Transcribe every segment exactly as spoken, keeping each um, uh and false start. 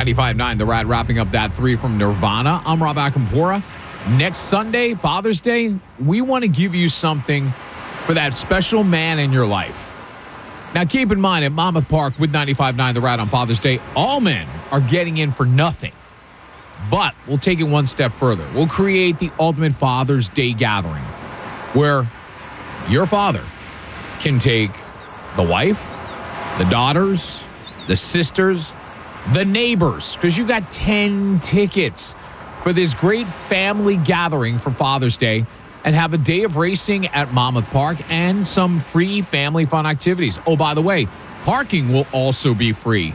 ninety-five point nine The Rad, wrapping up that three from Nirvana. I'm Rob Akampora. Next Sunday, Father's Day, we want to give you something for that special man in your life. Now, keep in mind, at Monmouth Park with ninety-five point nine The Rad on Father's Day, all men are getting in for nothing. But we'll take it one step further. We'll create the ultimate Father's Day gathering where your father can take the wife, the daughters, the sisters, the neighbors, because you got ten tickets for this great family gathering for Father's Day, and have a day of racing at Monmouth Park and some free family fun activities. Oh, by the way, parking will also be free.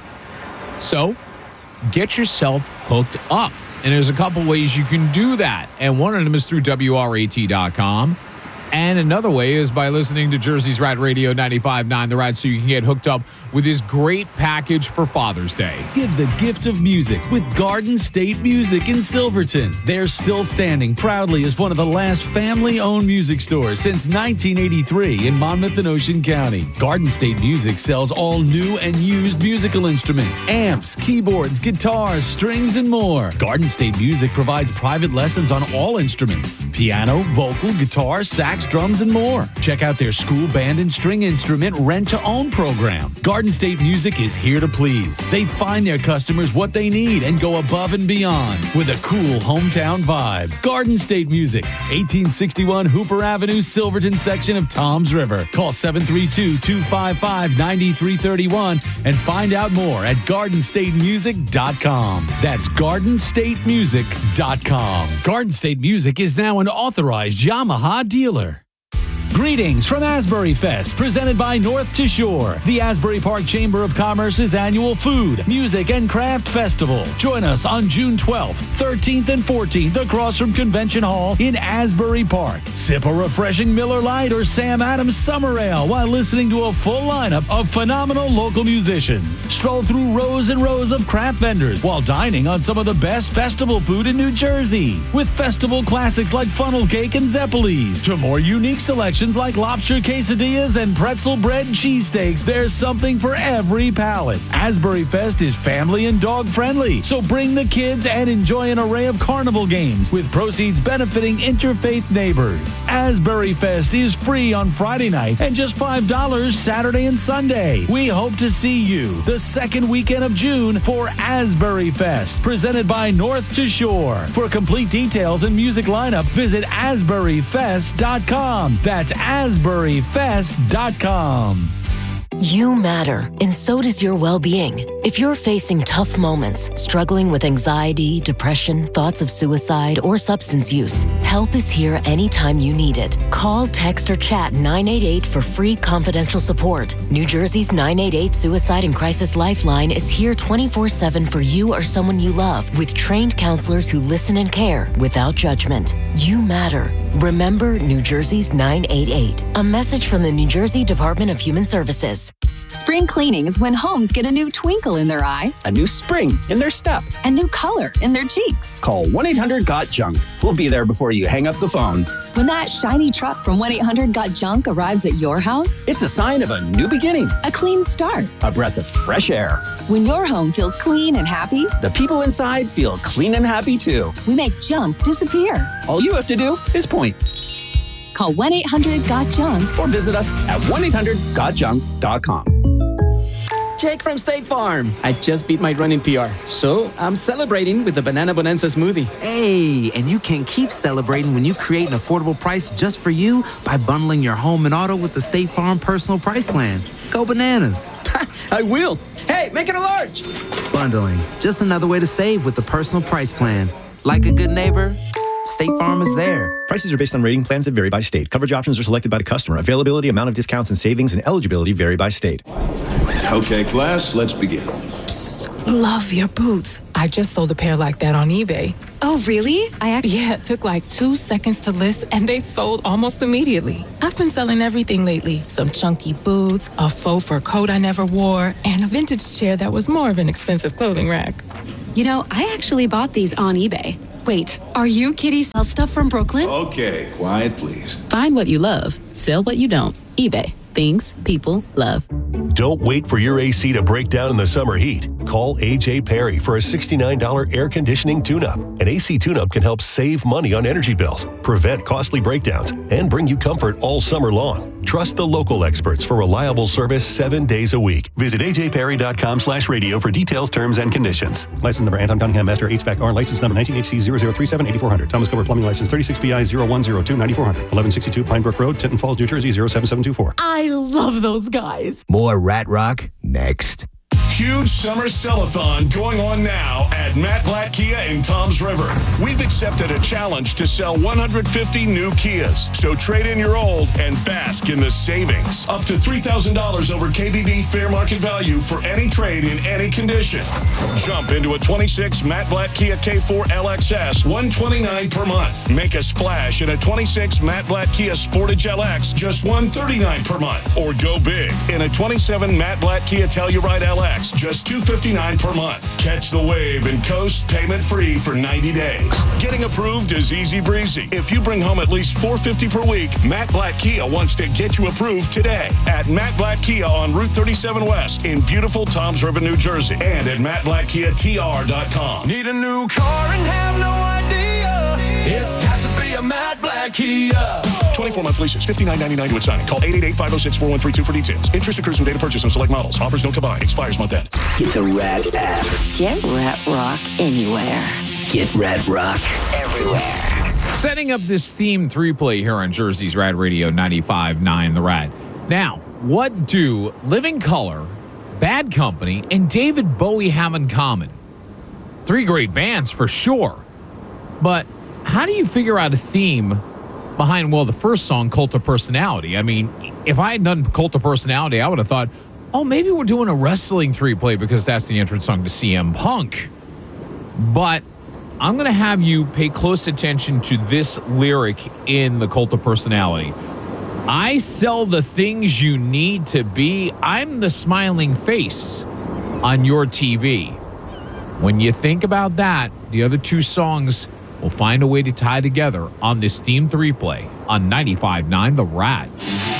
So get yourself hooked up. And there's a couple ways you can do that. And one of them is through W R A T dot com. And another way is by listening to Jersey's Rad Radio ninety-five point nine The Rad, so you can get hooked up with this great package for Father's Day. Give the gift of music with Garden State Music in Silverton. They're still standing proudly as one of the last family-owned music stores since nineteen eighty-three in Monmouth and Ocean County. Garden State Music sells all new and used musical instruments, amps, keyboards, guitars, strings, and more. Garden State Music provides private lessons on all instruments: piano, vocal, guitar, sax, drums, and more. Check out their school band and string instrument rent-to-own program. Garden State Music is here to please. They find their customers what they need and go above and beyond with a cool hometown vibe. Garden State Music, eighteen sixty-one Hooper Avenue, Silverton section of Toms River. Call seven three two, two five five, nine three three one and find out more at garden state music dot com. That's garden state music dot com. Garden State Music is now an authorized Yamaha dealer. Greetings from Asbury Fest, presented by North to Shore, the Asbury Park Chamber of Commerce's annual food, music, and craft festival. Join us on June twelfth, thirteenth, and fourteenth across from Convention Hall in Asbury Park. Sip a refreshing Miller Lite or Sam Adams Summer Ale while listening to a full lineup of phenomenal local musicians. Stroll through rows and rows of craft vendors while dining on some of the best festival food in New Jersey, with festival classics like funnel cake and Zeppelis to more unique selections like lobster quesadillas and pretzel bread cheesesteaks. There's something for every palate. Asbury Fest is family and dog friendly, so bring the kids and enjoy an array of carnival games with proceeds benefiting interfaith neighbors. Asbury Fest is free on Friday night and just five dollars Saturday and Sunday. We hope to see you the second weekend of June for Asbury Fest, presented by North to Shore. For complete details and music lineup, visit asbury fest dot com. That's asbury fest dot com. You matter, and so does your well-being. If you're facing tough moments, struggling with anxiety, depression, thoughts of suicide, or substance use, help is here anytime you need it. Call, text, or chat nine eight eight for free confidential support. New Jersey's nine eight eight Suicide and Crisis Lifeline is here twenty-four seven for you or someone you love, with trained counselors who listen and care without judgment. You matter. Remember New Jersey's nine eight eight. A message from the New Jersey Department of Human Services. Spring cleaning is when homes get a new twinkle in their eye, a new spring in their step, a new color in their cheeks. Call one eight hundred got junk. We'll be there before you hang up the phone. When that shiny truck from one eight hundred got junk arrives at your house, it's a sign of a new beginning, a clean start, a breath of fresh air. When your home feels clean and happy, the people inside feel clean and happy too. We make junk disappear. All you have to do is point. Call one eight hundred got junk or visit us at one eight hundred got junk dot com. Jake from State Farm. I just beat my running P R, so I'm celebrating with the Banana Bonanza smoothie. Hey, and you can keep celebrating when you create an affordable price just for you by bundling your home and auto with the State Farm Personal Price Plan. Go bananas. I will. Hey, make it a large. Bundling, just another way to save with the Personal Price Plan. Like a good neighbor, State Farm is there. Prices are based on rating plans that vary by state. Coverage options are selected by the customer. Availability, amount of discounts and savings, and eligibility vary by state. Okay, class, let's begin. Psst, love your boots. I just sold a pair like that on eBay. Oh, really? I actually... Yeah, it took like two seconds to list, and they sold almost immediately. I've been selling everything lately. Some chunky boots, a faux fur coat I never wore, and a vintage chair that was more of an expensive clothing rack. You know, I actually bought these on eBay. Wait, are you Kitty Sell Stuff from Brooklyn? Okay, quiet, please. Find what you love. Sell what you don't. eBay. Things people love. Don't wait for your A C to break down in the summer heat. Call A J Perry for a sixty-nine dollars air conditioning tune-up. An A C tune-up can help save money on energy bills, prevent costly breakdowns, and bring you comfort all summer long. Trust the local experts for reliable service seven days a week. Visit a j perry dot com slash radio for details, terms, and conditions. License number Anton Cunningham Master H V A C R. License number nineteen H C zero zero three seven eight four zero zero. Thomas Cover Plumbing License thirty-six B I zero one zero two nine four zero zero. eleven sixty-two Pine Brook Road, Tinton Falls, New Jersey zero seven seven two four. I love those guys. More Rat Rock next. Huge summer sell-a-thon going on now at Matt Blatt Kia in Toms River. We've accepted a challenge to sell one hundred fifty new Kias. So trade in your old and bask in the savings. Up to three thousand dollars over K B B fair market value for any trade in any condition. Jump into a twenty-six Matt Blatt Kia K four L X S, one hundred twenty-nine dollars per month. Make a splash in a twenty-six Matt Blatt Kia Sportage L X, just one hundred thirty-nine dollars per month. Or go big in a twenty-seven Matt Blatt Kia Telluride L X, just two hundred fifty-nine dollars per month. Catch the wave and coast payment free for ninety days. Getting approved is easy breezy. If you bring home at least four hundred fifty dollars per week, Matt Blatt Kia wants to get you approved today at Matt Blatt Kia on Route thirty-seven West in beautiful Toms River, New Jersey, and at matt blatt kia t r dot com. Need a new car and have no idea? It's got to be a Matt Blatt Kia. twenty-four month leases, fifty-nine ninety-nine to signing. Call eight eight eight, five oh six, four one three two for details. Interest accrues from data purchase on select models. Offers don't combine. Expires month end. Get the Rat app. Get Rat Rock anywhere. Get Rat Rock everywhere. Setting up this theme three-play here on Jersey's Rad Radio ninety-five point nine The Rad. Now, what do Living Colour, Bad Company, and David Bowie have in common? Three great bands for sure. But how do you figure out a theme behind, well, the first song, Cult of Personality? I mean, if I had done Cult of Personality, I would have thought, oh, maybe we're doing a wrestling three-play because that's the entrance song to C M Punk. But I'm going to have you pay close attention to this lyric in the Cult of Personality. I sell the things you need to be. I'm the smiling face on your T V. When you think about that, the other two songs will find a way to tie together on this theme three-play on ninety-five point nine The Rad.